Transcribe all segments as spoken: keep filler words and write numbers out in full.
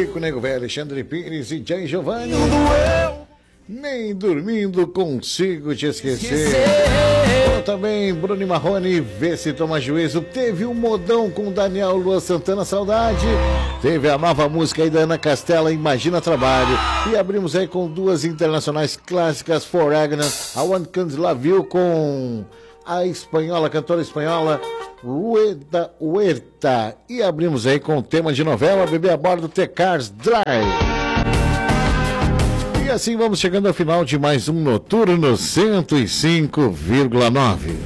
Chico, Nego Velho, Alexandre Pires e Jay Giovanni. Nem dormindo consigo te esquecer. Ou também Bruno e Marrone, Vê Se Toma Juízo. Teve um modão com Daniel Lua Santana, Saudade. Teve a nova música aí da Ana Castela, Imagina Trabalho. E abrimos aí com duas internacionais clássicas, For Agnes, A One Can't Love You, com a espanhola, a cantora espanhola Rueda Huerta. E abrimos aí com o tema de novela, Bebê a Bordo, The Cars Drive. E assim vamos chegando ao final de mais um Noturno cento e cinco vírgula nove.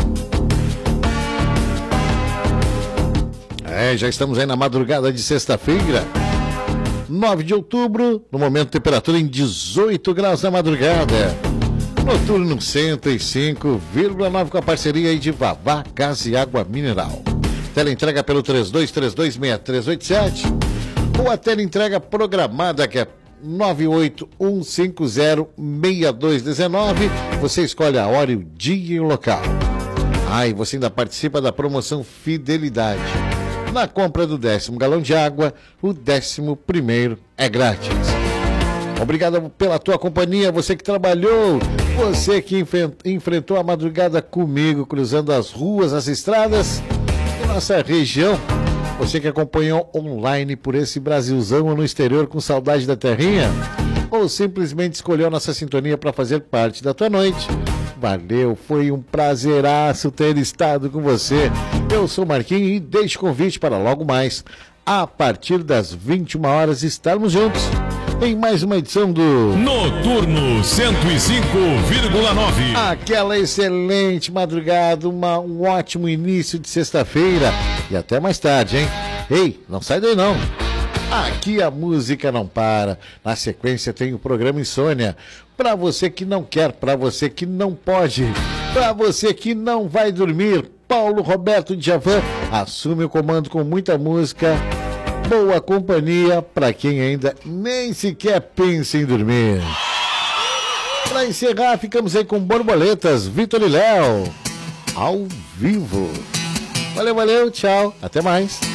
É, já estamos aí na madrugada de sexta-feira, nove de outubro, no momento temperatura em dezoito graus na madrugada. Noturno cento e cinco vírgula nove com a parceria aí de Vavá Gás e Água Mineral. Teleentrega pelo três dois três dois, seis três oito sete ou a teleentrega programada que é nove oito um cinco zero, seis dois um nove. Você escolhe a hora, o dia e o local. Ah, e você ainda participa da promoção Fidelidade. Na compra do décimo galão de água, o décimo primeiro é grátis. Obrigado pela tua companhia, você que trabalhou, você que enfrentou a madrugada comigo, cruzando as ruas, as estradas da nossa região. Você que acompanhou online por esse Brasilzão ou no exterior com saudade da terrinha, ou simplesmente escolheu nossa sintonia para fazer parte da tua noite. Valeu, foi um prazeraço ter estado com você. Eu sou o Marquinhos e deixo o convite para logo mais, a partir das vinte e uma horas, estarmos juntos em mais uma edição do Noturno cento e cinco vírgula nove. Aquela excelente madrugada, uma, um ótimo início de sexta-feira e até mais tarde, hein? Ei, não sai daí não. Aqui a música não para. Na sequência tem o programa Insônia. Para você que não quer, para você que não pode, para você que não vai dormir, Paulo Roberto Djavan assume o comando com muita música, boa companhia para quem ainda nem sequer pensa em dormir. Para encerrar, ficamos aí com Borboletas, Vitor e Léo, ao vivo. Valeu, valeu, tchau, até mais.